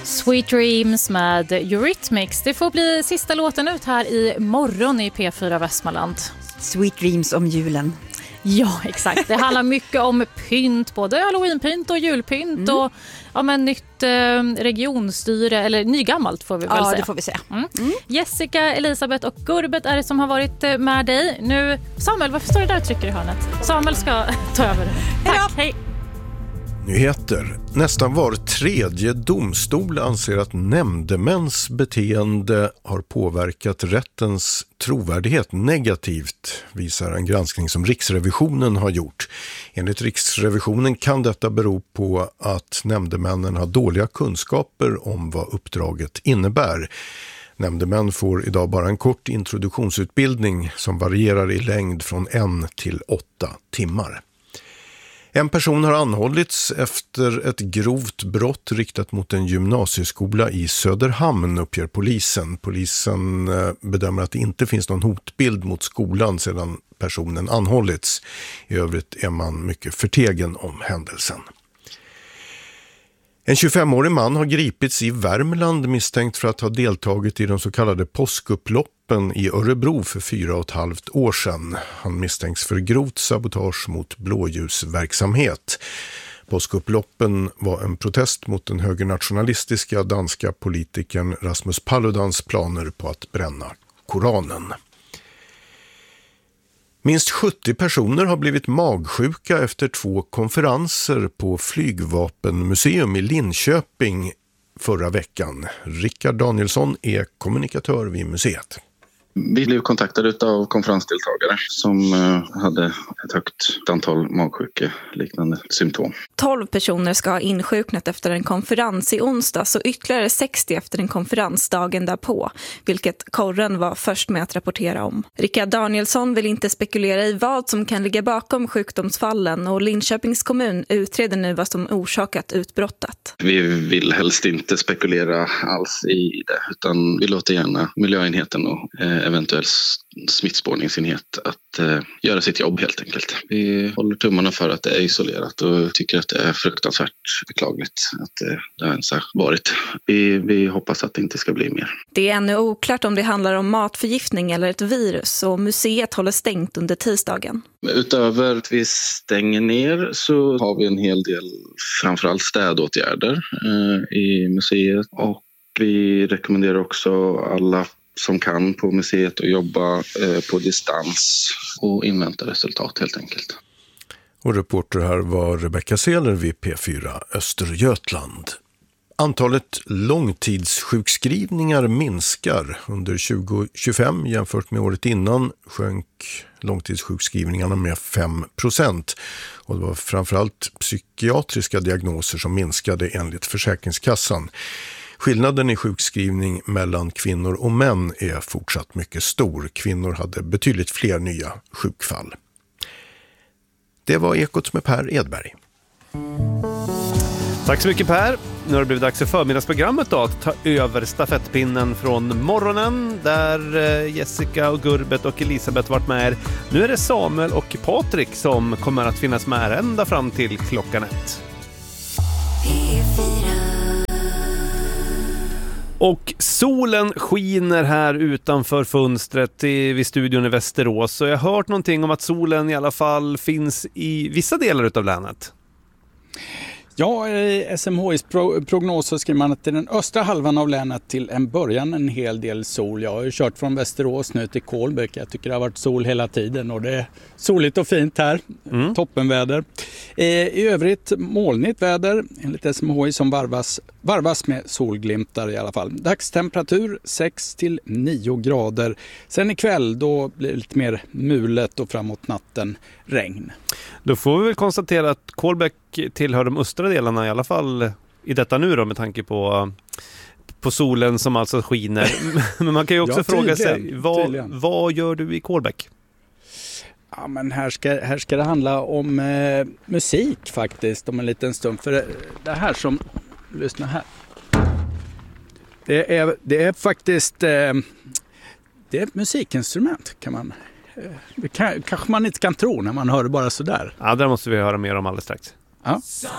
Sweet Dreams med Eurythmics. Det får bli sista låten ut här i morgon i P4 Västmanland. Sweet Dreams om julen. Ja, exakt. Det handlar mycket om pynt, både halloweenpynt och julpynt och nytt regionstyre, eller nygammalt får vi väl säga. Ja, det får vi säga. Jessica, Elisabeth och Gurbet är det som har varit med dig. Nu, Samuel, varför står det där och trycker i hörnet? Samuel ska ta över. Tack, hej. Nyheter. Nästan var tredje domstol anser att nämndemäns beteende har påverkat rättens trovärdighet negativt, visar en granskning som Riksrevisionen har gjort. Enligt Riksrevisionen kan detta bero på att nämndemännen har dåliga kunskaper om vad uppdraget innebär. Nämndemän får idag bara en kort introduktionsutbildning som varierar i längd från 1 till 8 timmar. En person har anhållits efter ett grovt brott riktat mot en gymnasieskola i Söderhamn, uppger polisen. Polisen bedömer att det inte finns någon hotbild mot skolan sedan personen anhållits. I övrigt är man mycket förtegen om händelsen. En 25-årig man har gripits i Värmland misstänkt för att ha deltagit i de så kallade påskupploppen i Örebro för 4,5 år sedan. Han misstänks för grovt sabotage mot blåljusverksamhet. Påskupploppen var en protest mot den högernationalistiska danska politikern Rasmus Paludans planer på att bränna Koranen. Minst 70 personer har blivit magsjuka efter 2 konferenser på Flygvapenmuseum i Linköping förra veckan. Rickard Danielsson är kommunikatör vid museet. Vi blev kontaktade av konferensdeltagare som hade ett högt antal magsjuka liknande symptom. 12 personer ska ha insjuknat efter en konferens i onsdags och ytterligare 60 efter en konferens dagen därpå, vilket Korren var först med att rapportera om. Rickard Danielsson vill inte spekulera i vad som kan ligga bakom sjukdomsfallen och Linköpings kommun utreder nu vad som orsakat utbrottet. Vi vill helst inte spekulera alls i det, utan vi låter gärna miljöenheten och eventuell smittspårningsenhet att göra sitt jobb helt enkelt. Vi håller tummarna för att det är isolerat och tycker att det är fruktansvärt beklagligt att det ens har varit. Vi hoppas att det inte ska bli mer. Det är ännu oklart om det handlar om matförgiftning eller ett virus och museet håller stängt under tisdagen. Utöver att vi stänger ner så har vi en hel del framförallt städåtgärder i museet och vi rekommenderar också alla som kan på museet att jobba på distans och invänta resultat helt enkelt. Och reporter här var Rebecca Seler vid P4 Östergötland. Antalet långtidssjukskrivningar minskar. Under 2025 jämfört med året innan sjönk långtidssjukskrivningarna med 5%. Och det var framförallt psykiatriska diagnoser som minskade enligt Försäkringskassan. Skillnaden i sjukskrivning mellan kvinnor och män är fortsatt mycket stor. Kvinnor hade betydligt fler nya sjukfall. Det var Ekot med Per Edberg. Tack så mycket Per. Nu har det blivit dags för förmiddagsprogrammet då, att ta över stafettpinnen från morgonen där Jessica och Gurbet och Elisabeth varit med er. Nu är det Samuel och Patrik som kommer att finnas med ända fram till klockan 1. Och solen skiner här utanför fönstret vid studion i Västerås. Så jag har hört någonting om att solen i alla fall finns i vissa delar av länet. Ja, i SMHIs prognoser skriver man att i den östra halvan av länet till en början en hel del sol. Jag har ju kört från Västerås nu till Kolbäck. Jag tycker det har varit sol hela tiden och det är soligt och fint här. Toppenväder. I övrigt molnigt väder enligt SMHI som varvas med solglimtar i alla fall. Dagstemperatur 6-9 grader. Sen ikväll då blir det lite mer mulet och framåt natten regn. Då får vi väl konstatera att Kolbäck tillhör de östra delarna i alla fall i detta nu då med tanke på solen som alltså skiner. Men man kan ju också fråga sig, vad gör du i Kolbäck? Ja, men här ska det handla om musik faktiskt om en liten stund. För det här som, lyssna här. Det är faktiskt det är ett musikinstrument kan man. Det kanske man inte kan tro när man hör det bara sådär. Ja, där måste vi höra mer om alldeles strax. Ja.